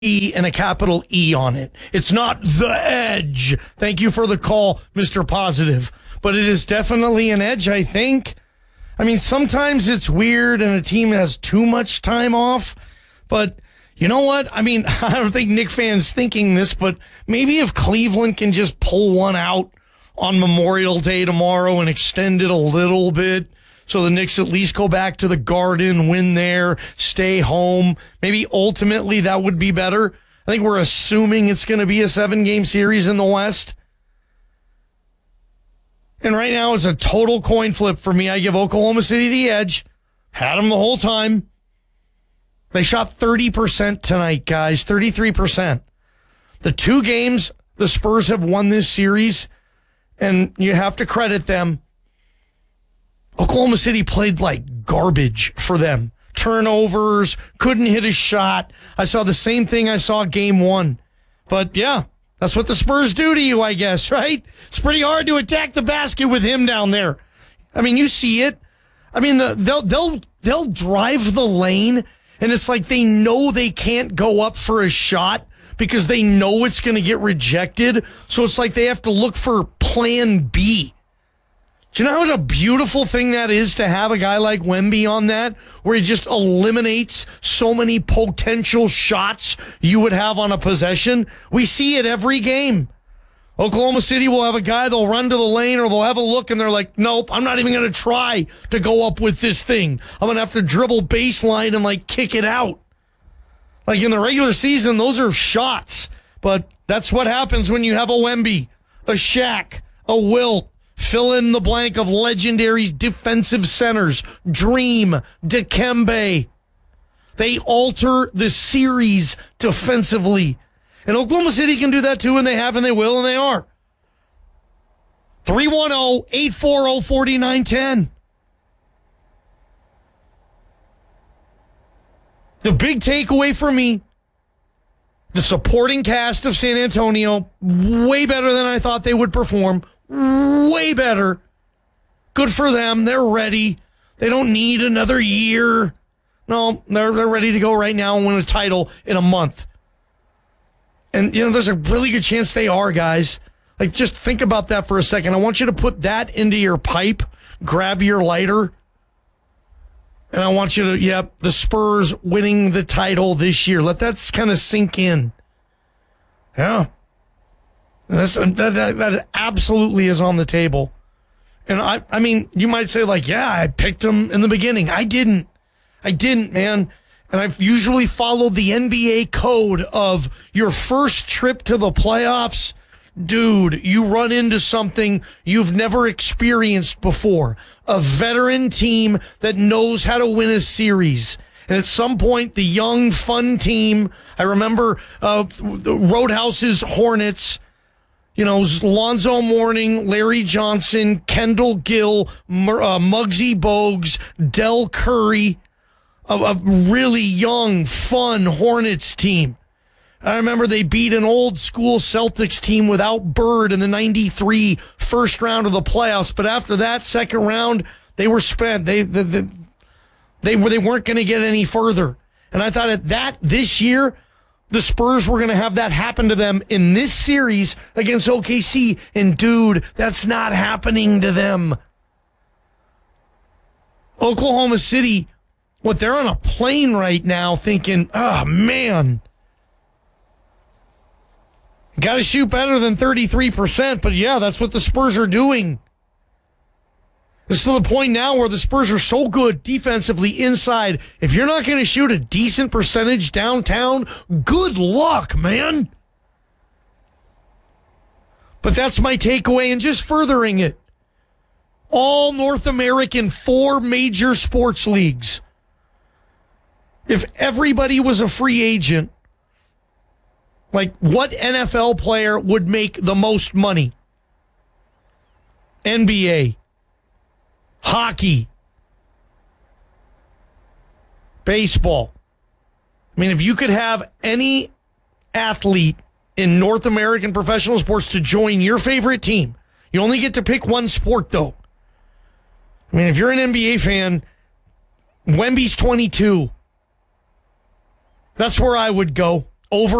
E and a capital E on it. It's not the edge. Thank you for the call, Mr. Positive. But it is definitely an edge, I think. I mean, sometimes it's weird and a team has too much time off. But you know what? I mean, I don't think Knick fans thinking this, but maybe if Cleveland can just pull one out on Memorial Day tomorrow and extend it a little bit, so the Knicks at least go back to the Garden, win there, stay home. Maybe ultimately that would be better. I think we're assuming it's going to be a 7-game series in the West. And right now it's a total coin flip for me. I give Oklahoma City the edge. Had them the whole time. They shot 30% tonight, guys. 33%. The 2 games the Spurs have won this series, and you have to credit them. Oklahoma City played like garbage for them. Turnovers, couldn't hit a shot. I saw the same thing I saw game 1. But yeah, that's what the Spurs do to you, I guess, right? It's pretty hard to attack the basket with him down there. I mean, you see it. I mean, they'll drive the lane, and it's like they know they can't go up for a shot because they know it's going to get rejected. So it's like they have to look for plan B. Do you know what a beautiful thing that is to have a guy like Wemby on that, where he just eliminates so many potential shots you would have on a possession? We see it every game. Oklahoma City will have a guy, they'll run to the lane or they'll have a look and they're like, nope, I'm not even going to try to go up with this thing. I'm going to have to dribble baseline and like kick it out. Like in the regular season, those are shots. But that's what happens when you have a Wemby, a Shaq, a Wilt. Fill in the blank of legendary defensive centers. Dream, Dikembe. They alter the series defensively. And Oklahoma City can do that too, and they have, and they will, and they are. 310-840-4910. The big takeaway for me, the supporting cast of San Antonio, way better than I thought they would perform. Way better. Good for them. They're ready. They don't need another year. No, they're ready to go right now and win a title in a month. And, you know, there's a really good chance they are, guys. Like, just think about that for a second. I want you to put that into your pipe, grab your lighter, and I want you to, the Spurs winning the title this year. Let that kind of sink in. Yeah. That absolutely is on the table. And I mean, you might say like, yeah, I picked them in the beginning. I didn't, man. And I've usually followed the NBA code of your first trip to the playoffs. Dude, you run into something you've never experienced before. A veteran team that knows how to win a series. And at some point, the young, fun team, I remember the Roadhouse's Hornets, you know, Lonzo Mourning, Larry Johnson, Kendall Gill, Muggsy Bogues, Del Curry, a really young, fun Hornets team. I remember they beat an old school Celtics team without Bird in the 93 first round of the playoffs. But after that second round, they were spent. They weren't going to get any further. And I thought that this year, the Spurs were going to have that happen to them in this series against OKC. And, dude, that's not happening to them. Oklahoma City, they're on a plane right now thinking, oh, man, got to shoot better than 33%. But, yeah, that's what the Spurs are doing. It's to the point now where the Spurs are so good defensively inside. If you're not going to shoot a decent percentage downtown, good luck, man. But that's my takeaway, and just furthering it. All North American 4 major sports leagues. If everybody was a free agent, like what NFL player would make the most money? NBA. Hockey, baseball. I mean, if you could have any athlete in North American professional sports to join your favorite team, you only get to pick one sport, though. I mean, if you're an NBA fan, Wemby's 22. That's where I would go. over